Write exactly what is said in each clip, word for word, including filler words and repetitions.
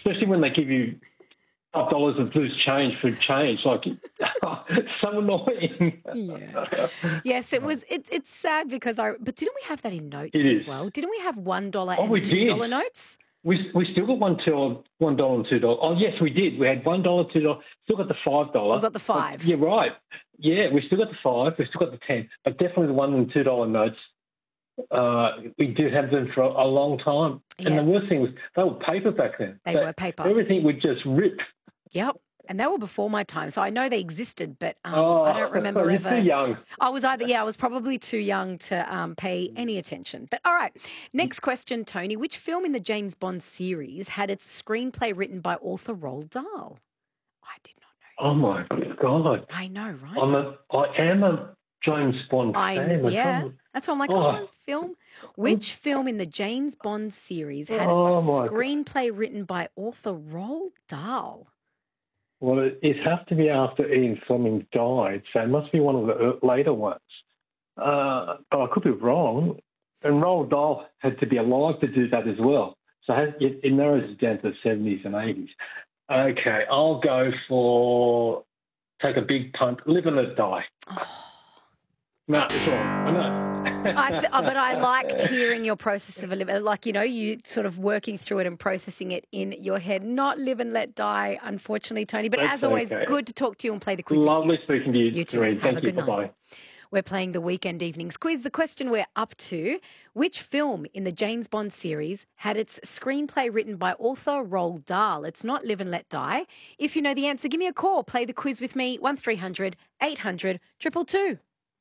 especially when they give you five dollars of loose change for change. Like, so annoying. Yeah. Yes, it was. It's it's sad because I. But didn't we have that in notes It as is. well? Didn't we have one dollar Oh, and we two dollar did. notes? We we still got one two one dollar and two dollars. Oh yes, we did. We had one dollar, two dollars. Still got the five dollar. We got the five. But, yeah, right. Yeah, we still got the five. We still got the ten. But definitely the one and two dollar notes. Uh, we did have them for a, a long time. Yeah. And the worst thing was they were paper back then. They so were paper. Everything would just rip. Yep. And they were before my time, so I know they existed, but um, oh, I don't remember you're ever. too young. I was either, yeah, I was probably too young to um, pay any attention. But all right, next question, Tony. Which film in the James Bond series had its screenplay written by author Roald Dahl? I did not know. Oh my God! I know, right? I'm a, I am a James Bond I fan. yeah, that's why I'm like, Oh. oh, film. Which film in the James Bond series had its Oh, my God. screenplay written by author Roald Dahl? Well, it, it has to be after Ian Fleming died, so it must be one of the er- later ones. Uh, but I could be wrong. And Roald Dahl had to be alive to do that as well. So it, it it narrows it down to the seventies and eighties. Okay, I'll go for, take a big punt, Live and Let Die. Oh. No, it's wrong. I know. I th- but I liked hearing your process of a live, like, you know, you sort of working through it and processing it in your head. Not Live and Let Die, unfortunately, Tony. But That's as always, okay. good to talk to you and play the quiz Lovely with you. speaking to you, You too. Doreen. Have Thank a you. good night. Bye-bye. We're playing the Weekend Evenings quiz. The question we're up to, which film in the James Bond series had its screenplay written by author Roald Dahl? It's not Live and Let Die. If you know the answer, give me a call. Play the quiz with me, one three hundred eight hundred two two two.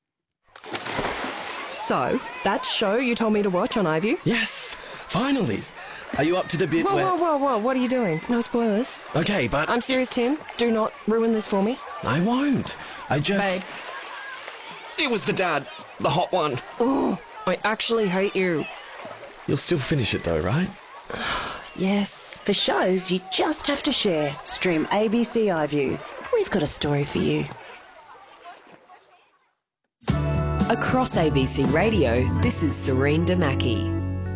So, that show you told me to watch on iView? Yes, finally. Are you up to the bit Whoa, where... whoa, whoa, whoa, what are you doing? No spoilers. Okay, but... I'm serious, Tim. Do not ruin this for me. I won't. I just... Babe. It was the dad. The hot one. Oh, I actually hate you. You'll still finish it though, right? Yes. For shows you just have to share, stream A B C iView. We've got a story for you. Across A B C Radio, this is Serene Damaki.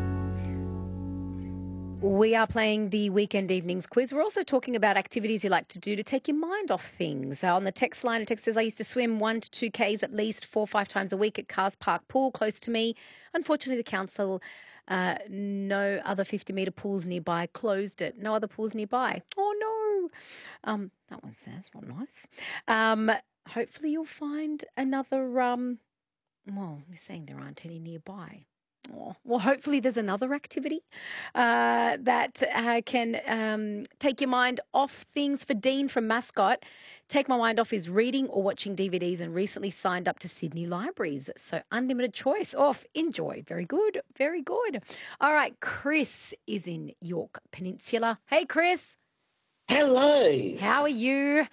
We are playing the Weekend Evenings quiz. We're also talking about activities you like to do to take your mind off things. Uh, on the text line, a text says, I used to swim one to two Ks at least four or five times a week at Cars Park Pool close to me. Unfortunately, the council, uh, no other fifty-metre pools nearby, closed it. No other pools nearby. Oh, no. Um, that one sounds not nice. Um, hopefully you'll find another, um, well, you're saying there aren't any nearby. Oh, well, hopefully there's another activity uh, that uh, can um, take your mind off things. For Dean from Mascot, take my mind off is reading or watching D V Ds, and recently signed up to Sydney Libraries. So unlimited choice. Off. Enjoy. Very good. Very good. All right. Chris is in York Peninsula. Hey, Chris. Hello. How are you?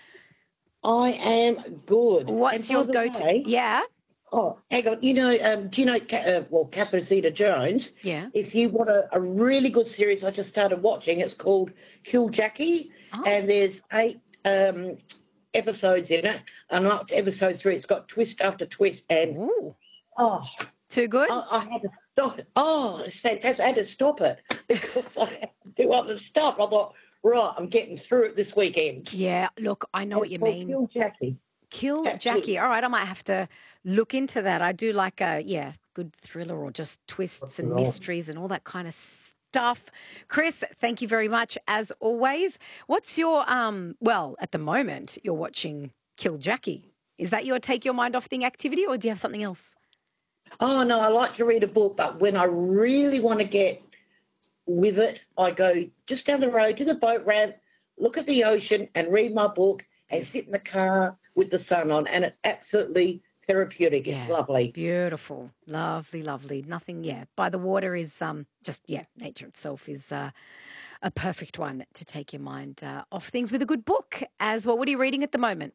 I am good. What's And by your the go-to? way- Yeah. Oh, hang on. You know, um, do you know, Ca- uh, well, Capacita Jones? Yeah. If you want a, a really good series, I just started watching. It's called Kill Jackie, Oh. and there's eight um, episodes in it. And up to episode three, it's got twist after twist. And, Ooh. oh, Too good? I, I had to stop it. Oh, it's fantastic. I had to stop it because I had to do other stuff. I thought, right, I'm getting through it this weekend. Yeah. Look, I know what It's you called mean. Kill Jackie. Kill Absolutely. Jackie. All right, I might have to look into that. I do like a, yeah, good thriller or just twists and mysteries and all that kind of stuff. Chris, thank you very much as always. What's your, um? well, at the moment, you're watching Kill Jackie. Is that your take your mind off thing activity, or do you have something else? Oh, no, I like to read a book, but when I really want to get with it, I go just down the road to the boat ramp, look at the ocean and read my book and sit in the car with the sun on, and it's absolutely therapeutic. It's Yeah. lovely. Beautiful. Lovely, lovely. Nothing, yeah. By the water is um just, yeah, nature itself is uh, a perfect one to take your mind uh, off things with a good book as well. What are you reading at the moment?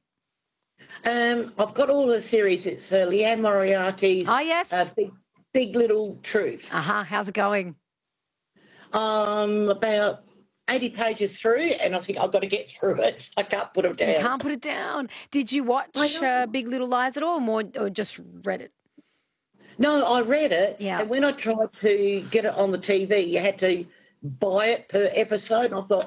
Um, I've got all the series. It's uh, Leanne Moriarty's Oh, yes. uh, Big, Big Little Truth. Uh-huh. How's it going? Um, about eighty pages through, and I think I've got to get through it. I can't put them down. You can't put it down. Did you watch I know. uh, Big Little Lies at all, or, more, or just read it? No, I read it, Yeah. and when I tried to get it on the T V, you had to buy it per episode, and I thought,